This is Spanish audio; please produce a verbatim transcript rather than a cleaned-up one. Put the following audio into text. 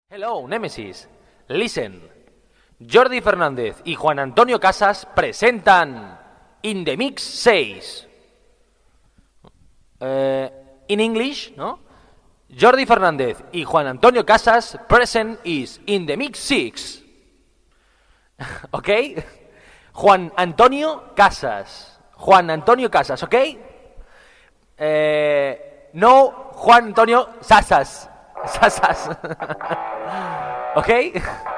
Hello, Nemesis. Listen. Jordi Fernández y Juan Antonio Casas presentan In the Mix seis. Uh, in English, ¿no? Jordi Fernández y Juan Antonio Casas present is In the Mix six. ¿Ok? Juan Antonio Casas. Juan Antonio Casas, ¿ok? Eh, no Juan Antonio Sasas. Sasas. ¿Ok?